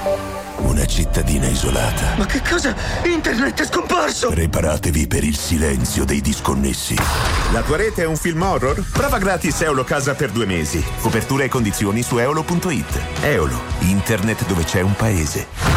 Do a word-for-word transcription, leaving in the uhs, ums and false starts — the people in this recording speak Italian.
Una cittadina isolata. Ma che cosa? Internet è scomparso! Preparatevi per il silenzio dei disconnessi. La tua rete è un film horror? Prova gratis Eolo Casa per due mesi. Copertura e condizioni su eolo punto it. Eolo, internet dove c'è un paese.